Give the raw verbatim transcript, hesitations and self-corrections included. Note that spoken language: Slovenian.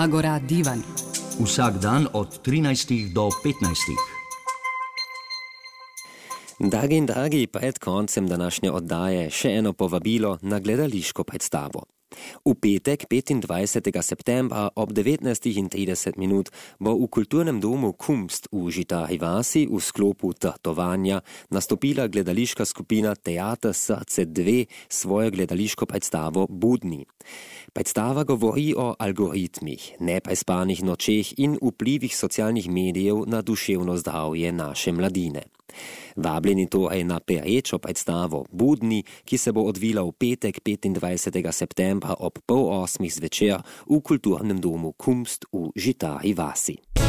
Agora Divan. Vsak dan od trinajstih do petnajstih. Dragi in dragi, pred koncem današnje oddaje še eno povabilo na gledališko predstavo. V petek, petindvajsetega septembra ob devetnajstih trideset minut bo v kulturnem domu Kunst v Žitari vasi v sklopu Trtovanja nastopila gledališka skupina Teater Srce dva svojo gledališko predstavo Budni. Predstava govori o algoritmih, neprespanih nočeh in vplivih socialnih medijev na duševno zdravje naše mladine. Vabljeni torej na perečo predstavo Budni, ki se bo odvila v petek petindvajsetega septembra ob pol osmih zvečer v kulturnem domu Kunst v Žitari vasi.